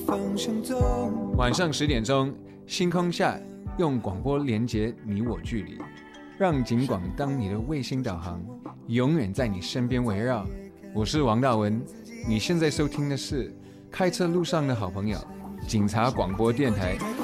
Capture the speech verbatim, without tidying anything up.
方向走。 晚上十点钟，星空下，用广播连接你我距离，让警广当你的卫星导航，永远在你身边围绕。我是王大文，你现在收听的是开车路上的好朋友，警察广播电台。